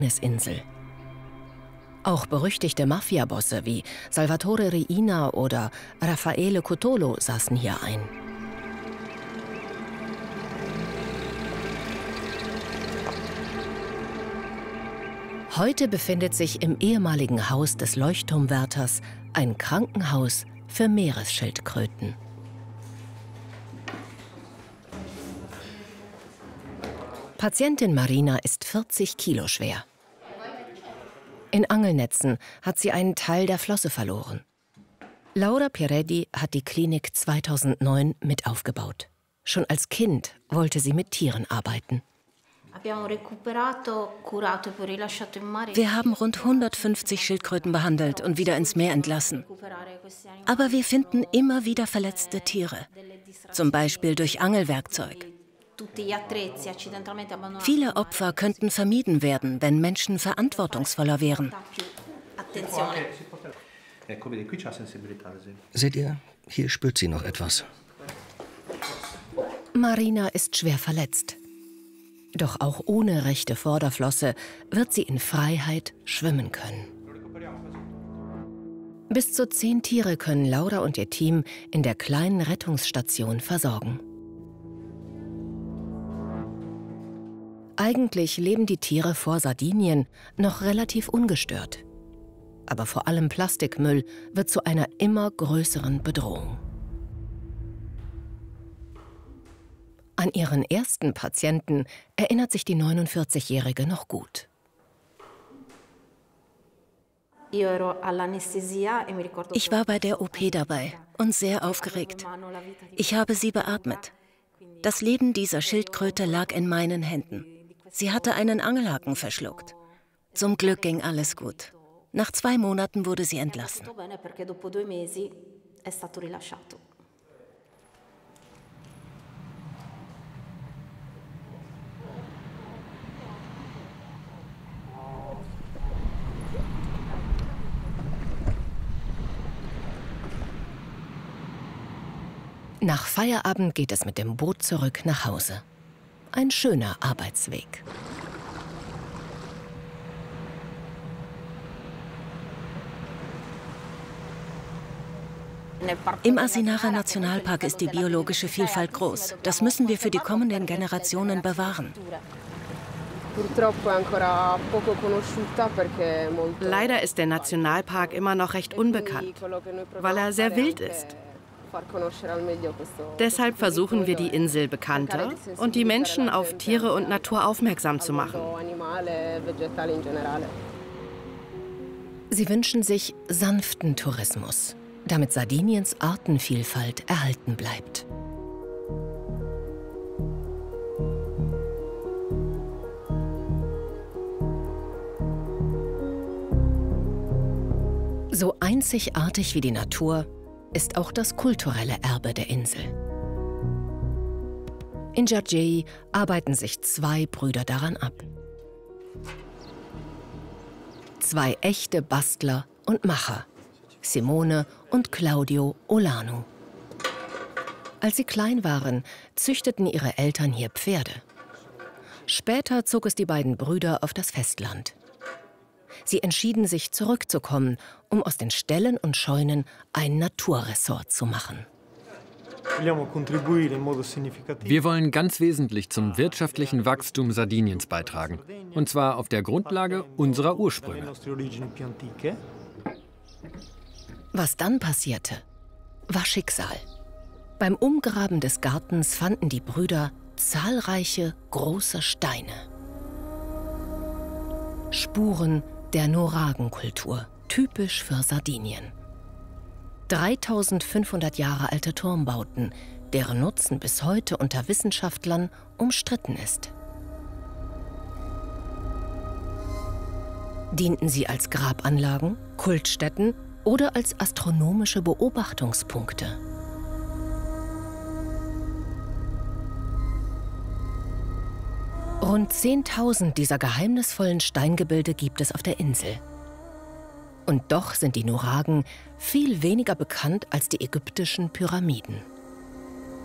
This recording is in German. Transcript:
Insel. Auch berüchtigte Mafiabosse wie Salvatore Riina oder Raffaele Cotolo saßen hier ein. Heute befindet sich im ehemaligen Haus des Leuchtturmwärters ein Krankenhaus für Meeresschildkröten. Patientin Marina ist 40 Kilo schwer. In Angelnetzen hat sie einen Teil der Flosse verloren. Laura Pieredi hat die Klinik 2009 mit aufgebaut. Schon als Kind wollte sie mit Tieren arbeiten. Wir haben rund 150 Schildkröten behandelt und wieder ins Meer entlassen. Aber wir finden immer wieder verletzte Tiere, zum Beispiel durch Angelwerkzeug. Viele Opfer könnten vermieden werden, wenn Menschen verantwortungsvoller wären. Seht ihr, hier spürt sie noch etwas. Marina ist schwer verletzt. Doch auch ohne rechte Vorderflosse wird sie in Freiheit schwimmen können. Bis zu 10 Tiere können Laura und ihr Team in der kleinen Rettungsstation versorgen. Eigentlich leben die Tiere vor Sardinien noch relativ ungestört. Aber vor allem Plastikmüll wird zu einer immer größeren Bedrohung. An ihren ersten Patienten erinnert sich die 49-Jährige noch gut. Ich war bei der OP dabei und sehr aufgeregt. Ich habe sie beatmet. Das Leben dieser Schildkröte lag in meinen Händen. Sie hatte einen Angelhaken verschluckt. Zum Glück ging alles gut. Nach 2 Monaten wurde sie entlassen. Nach Feierabend geht es mit dem Boot zurück nach Hause. Ein schöner Arbeitsweg. Im Asinara Nationalpark ist die biologische Vielfalt groß. Das müssen wir für die kommenden Generationen bewahren. Leider ist der Nationalpark immer noch recht unbekannt, weil er sehr wild ist. Deshalb versuchen wir, die Insel bekannter und die Menschen auf Tiere und Natur aufmerksam zu machen. Sie wünschen sich sanften Tourismus, damit Sardiniens Artenvielfalt erhalten bleibt. So einzigartig wie die Natur ist auch das kulturelle Erbe der Insel. In Giargei arbeiten sich 2 Brüder daran ab. 2 echte Bastler und Macher, Simone und Claudio Olano. Als sie klein waren, züchteten ihre Eltern hier Pferde. Später zog es die beiden Brüder auf das Festland. Sie entschieden sich, zurückzukommen, um aus den Ställen und Scheunen ein Naturressort zu machen. Wir wollen ganz wesentlich zum wirtschaftlichen Wachstum Sardiniens beitragen. Und zwar auf der Grundlage unserer Ursprünge. Was dann passierte, war Schicksal. Beim Umgraben des Gartens fanden die Brüder zahlreiche große Steine. Spuren der Noragenkultur, typisch für Sardinien. 3500 Jahre alte Turmbauten, deren Nutzen bis heute unter Wissenschaftlern umstritten ist. Dienten sie als Grabanlagen, Kultstätten oder als astronomische Beobachtungspunkte? Rund 10.000 dieser geheimnisvollen Steingebilde gibt es auf der Insel. Und doch sind die Noragen viel weniger bekannt als die ägyptischen Pyramiden.